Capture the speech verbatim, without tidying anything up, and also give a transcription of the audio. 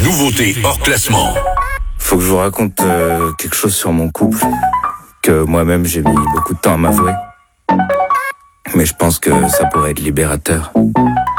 nouveautés hors classement. Faut que je vous raconte euh, quelque chose sur mon couple que moi-même j'ai mis beaucoup de temps à m'avouer. Mais je pense que ça pourrait être libérateur.